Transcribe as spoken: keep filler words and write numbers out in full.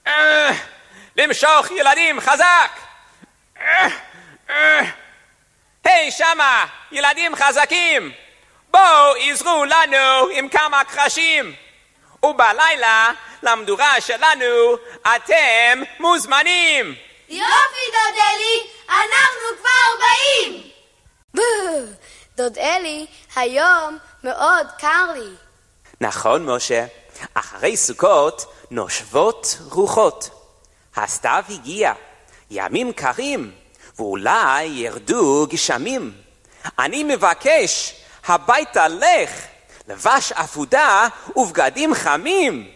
למשוך ילדים חזק! היי שמה, ילדים חזקים! בואו עזרו לנו עם כמה קרשים! ובלילה למדורה שלנו אתם מוזמנים! יופי דוד אלי, אנחנו כבר באים! דוד אלי, היום מאוד קר לי. נכון משה, אחרי סוכות נושבות רוחות. הסתיו הגיע, ימים קרים, ואולי ירדו גשמים. אני מבקש, הביתה לך, לבש עפודה ובגדים חמים.